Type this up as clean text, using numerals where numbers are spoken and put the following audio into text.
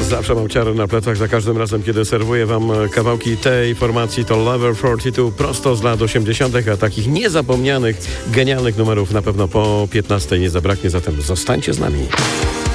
Zawsze mam ciarę na plecach za każdym razem, kiedy serwuję wam kawałki tej formacji. To Level 42 prosto z lat 80., a takich niezapomnianych, genialnych numerów na pewno po 15 nie zabraknie, zatem zostańcie z nami.